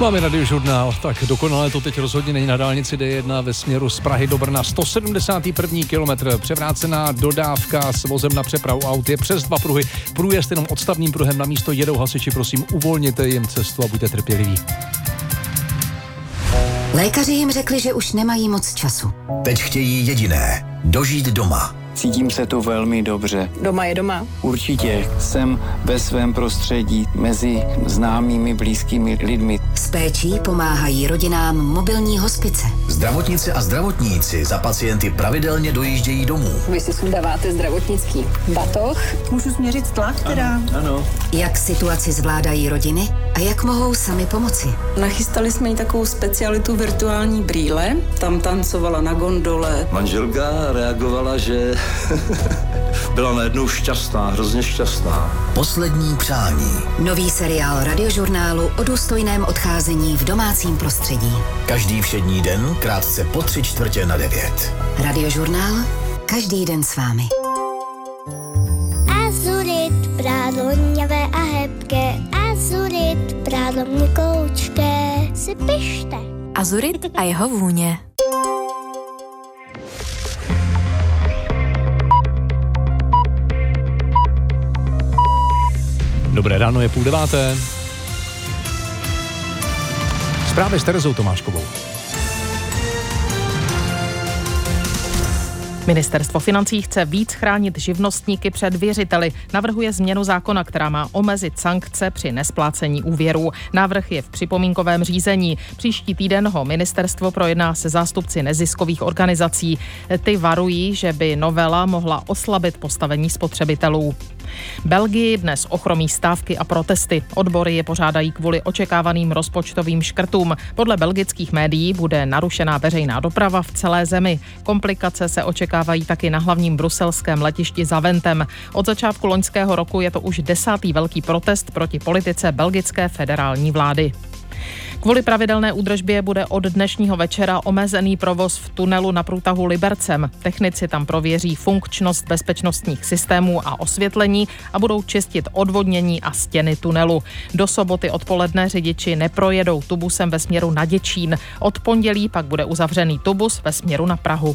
Máme radiožurnál, tak dokonale to teď rozhodně není na dálnici D1 ve směru z Prahy do Brna. 171. kilometr, převrácená dodávka s vozem na přepravu aut je přes 2 pruhy. Průjezd jenom odstavným pruhem, na místo jedou hasiči, prosím, uvolněte jim cestu a buďte trpěliví. Lékaři jim řekli, že už nemají moc času. Teď chtějí jediné, dožít doma. Cítím se tu velmi dobře. Doma je doma. Určitě jsem ve svém prostředí mezi známými, blízkými lidmi. S péčí pomáhají rodinám mobilní hospice. Zdravotnice a zdravotníci za pacienty pravidelně dojíždějí domů. Vy si sundáváte zdravotnický batoh. Můžu změřit tlak teda? Ano. Jak situaci zvládají rodiny a jak mohou sami pomoci. Nachystali jsme jí takovou specialitu virtuální brýle. Tam tancovala na gondole. Manželka reagovala, že byla najednou šťastná, hrozně šťastná. Poslední přání. Nový seriál radiožurnálu o důstojném odcházení v domácím prostředí. Každý všední den, krátce po 8:45. Radiožurnál, každý den s vámi. Azurit, prádlo hněvé a hebké. Azurit, prádlo měkoučké. Si pište. Azurit a jeho vůně. Dobré ráno, je 8:30. Zprávy s Terezou Tomáškovou. Ministerstvo financí chce víc chránit živnostníky před věřiteli. Navrhuje změnu zákona, která má omezit sankce při nesplácení úvěrů. Návrh je v připomínkovém řízení. Příští týden ho ministerstvo projedná se zástupci neziskových organizací. Ty varují, že by novela mohla oslabit postavení spotřebitelů. Belgii dnes ochromí stávky a protesty. Odbory je pořádají kvůli očekávaným rozpočtovým škrtům. Podle belgických médií bude narušená veřejná doprava v celé zemi. Komplikace se očekávají taky na hlavním bruselském letišti Zaventem. Od začátku loňského roku je to už 10. velký protest proti politice belgické federální vlády. Kvůli pravidelné údržbě bude od dnešního večera omezený provoz v tunelu na průtahu Libercem. Technici tam prověří funkčnost bezpečnostních systémů a osvětlení a budou čistit odvodnění a stěny tunelu. Do soboty odpoledne řidiči neprojedou tubusem ve směru na Děčín. Od pondělí pak bude uzavřený tubus ve směru na Prahu.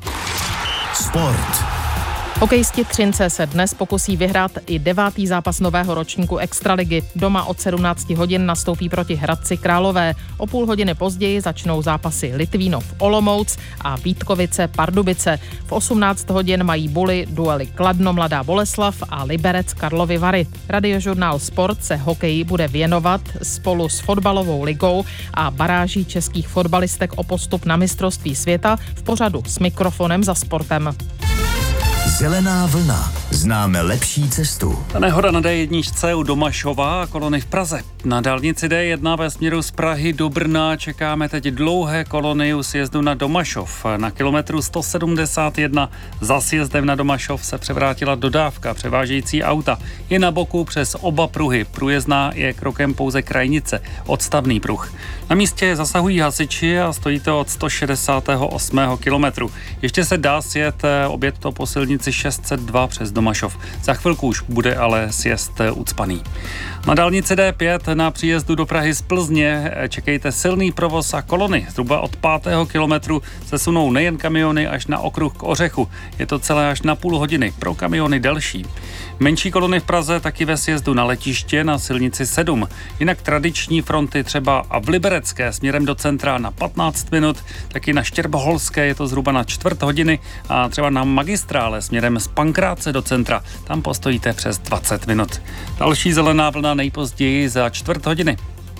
Sport. Hokejisti Třince se dnes pokusí vyhrát i 9. zápas nového ročníku Extraligy. Doma od 17 hodin nastoupí proti Hradci Králové. O půl hodiny později začnou zápasy Litvínov Olomouc a Vítkovice Pardubice. V 18 hodin mají Buly duely Kladno Mladá Boleslav a Liberec Karlovy Vary. Radiožurnál Sport se hokeji bude věnovat spolu s fotbalovou ligou a baráží českých fotbalistek o postup na mistrovství světa v pořadu S mikrofonem za sportem. Zelená vlna. Známe lepší cestu. Nehoda na D1 u Domašova a kolony v Praze. Na dálnici D1 ve směru z Prahy do Brna čekáme teď dlouhé kolony u sjezdu na Domašov. Na kilometru 171 za sjezdem na Domašov se převrátila dodávka převážející auta. Je na boku přes oba pruhy. Průjezdná je krokem pouze krajnice, odstavný pruh. Na místě zasahují hasiči a stojí to od 168. kilometru. Ještě se dá sjet obět to po silnici 602 přes Domašov. Za chvilku už bude ale sjezd ucpaný. Na dálnici D5 na příjezdu do Prahy z Plzně čekejte silný provoz a kolony. Zhruba od 5. kilometru se sunou nejen kamiony až na okruh k Ořechu. Je to celé až na půl hodiny, pro kamiony delší. Menší kolony v Praze taky ve sjezdu na letiště na silnici 7. Jinak tradiční fronty třeba a v Liberecké směrem do centra na 15 minut, taky na Štěrboholské je to zhruba na čtvrt hodiny a třeba na magistrále směrem z Pankráce do centra. Tam postojíte přes 20 minut. Další zelená vlna nejpozději za čtvrt hodiny.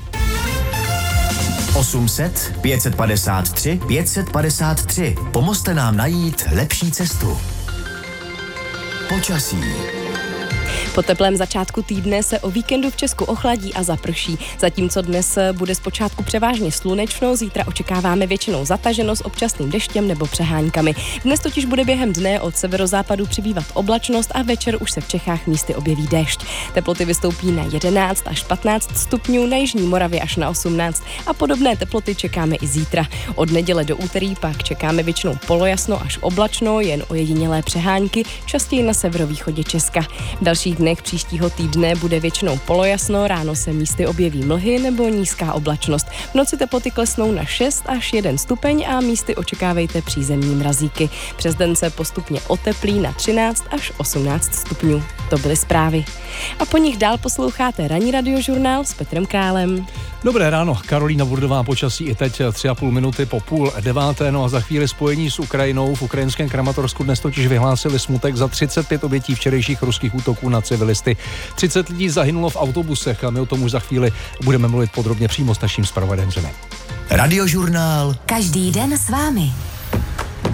800 553 553. Pomozte nám najít lepší cestu. Počasí. Po teplém začátku týdne se o víkendu v Česku ochladí a zaprší. Zatímco dnes bude zpočátku převážně slunečno, zítra očekáváme většinou zataženo s občasným deštěm nebo přeháňkami. Dnes totiž bude během dne od severozápadu přibývat oblačnost a večer už se v Čechách místy objeví déšť. Teploty vystoupí na 11 až 15 stupňů, na jižní Moravě až na 18 a podobné teploty čekáme i zítra. Od neděle do úterý pak čekáme většinou polojasno až oblačno, jen ojedinělé přehánky, častěji na severovýchodě Česka. V dalších dalších dnech příštího týdne bude většinou polojasno, ráno se místy objeví mlhy nebo nízká oblačnost. V noci teploty klesnou na 6 až 1 stupeň a místy očekávejte přízemní mrazíky. Přes den se postupně oteplí na 13 až 18 stupňů. To byly zprávy. A po nich dál posloucháte ranní radiožurnál s Petrem Králem. Dobré ráno, Karolína Burdová, počasí i teď 3,5 minuty po 8:30, no a za chvíli spojení s Ukrajinou. V ukrajinském Kramatorsku dnes totiž vyhlásili smutek za 35 obětí včerejších ruských útoků na civilisty. 30 lidí zahynulo v autobusech a my o tom už za chvíli budeme mluvit podrobně přímo s naším zpravodajem Řemem. Radiožurnál. Každý den s vámi.